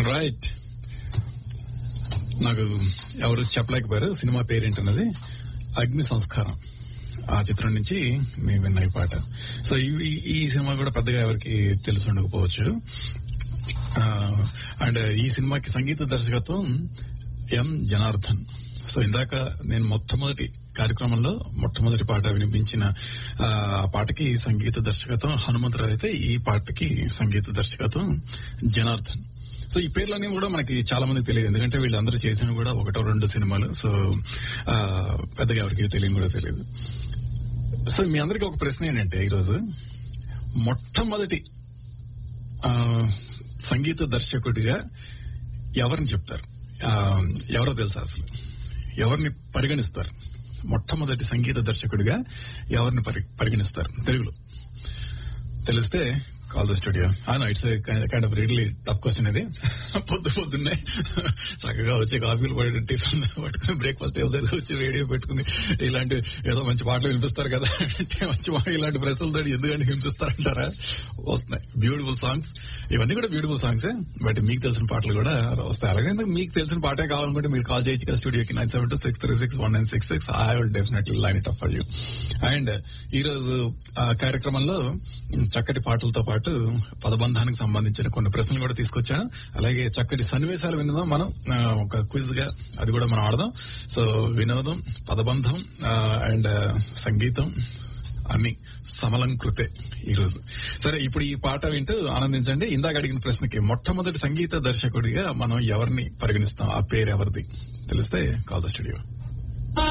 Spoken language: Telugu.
All right. నాకు ఎవరు చెప్పలేకపోయారు సినిమా పేరేంటన్నది. అగ్ని సంస్కారం ఆ చిత్రం నుంచి మేము విన్న ఈ పాట. సో ఈ సినిమా కూడా పెద్దగా ఎవరికి తెలిసి ఉండకపోవచ్చు. అండ్ ఈ సినిమాకి సంగీత దర్శకత్వం ఎం జనార్దన్. సో ఇందాక నేను మొట్టమొదటి కార్యక్రమంలో మొట్టమొదటి పాట వినిపించిన ఆ పాటకి సంగీత దర్శకత్వం హనుమంతరావు అయితే ఈ పాటకి సంగీత దర్శకత్వం జనార్దన్. సో ఈ పేర్లన్నీ కూడా మనకి చాలా మందికి తెలియదు, ఎందుకంటే వీళ్ళందరూ చేసిన కూడా ఒకటో రెండు సినిమాలు. సో పెద్దగా ఎవరికి తెలియని కూడా తెలియదు. సో మీ అందరికీ ఒక ప్రశ్న ఏంటంటే ఈరోజు మొట్టమొదటి సంగీత దర్శకుడిగా ఎవరిని చెప్తారు? ఎవరో తెలుసా? అసలు ఎవరిని పరిగణిస్తారు? మొట్టమొదటి సంగీత దర్శకుడిగా ఎవరిని పరిగణిస్తారు తెలుగులో? తెలిస్తే call the studio. It's kind of really tough question ఇది. పొద్దున్నే చక్కగా వచ్చి కాఫీలు పడి టిఫిన్ పట్టుకుని బ్రేక్ఫాస్ట్ దగ్గర వచ్చి రేడియో పెట్టుకుని ఇలాంటి ఏదో మంచి పాటలు వినిపిస్తారు కదా అంటే మంచి ఇలాంటి ప్రశ్నలతో ఎందుకంటే హింసిస్తారంటారా? వస్తున్నాయి బ్యూటిఫుల్ సాంగ్స్. ఇవన్నీ కూడా బ్యూటిఫుల్ సాంగ్సే, బట్ మీకు తెలిసిన పాటలు కూడా వస్తాయి. అలాగే మీకు తెలిసిన పాటే కావాలనుకుంటే మీరు కాల్ చేయొచ్చు కదా స్టూడియోకి 972-636-1966. I will definitely line it up for you. And ఈ రోజు కార్యక్రమంలో చక్కటి పాటలతో పాటు పదబంధానికి సంబంధించిన కొన్ని ప్రశ్నలు కూడా తీసుకొచ్చాను. అలాగే చక్కటి సన్నివేశాలు వినదాం మనం, ఒక క్విజ్ గా అది కూడా మనం ఆడదాం. సో వినోదం, పదబంధం అండ్ సంగీతం అన్ని సమలంకృతే ఈరోజు. సరే, ఇప్పుడు ఈ పాట వింటూ ఆనందించండి. ఇందాక అడిగిన ప్రశ్నకి మొట్టమొదటి సంగీత దర్శకుడిగా మనం ఎవరిని పరిగణిస్తాం, ఆ పేరు ఎవరిది తెలిస్తే కాల్ ద స్టూడియో.